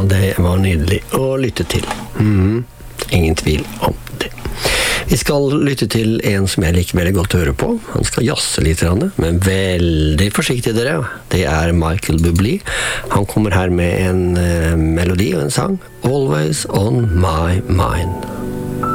det var nydelig å lytte til. Ingen tvil om det. Vi skal lytte til en som jeg liker veldig godt å høre på. Han skal jazze litt, men veldig forsiktig dere. Det er Michael Bublé. Han kommer her med en melodi og en sang. Always on my mind.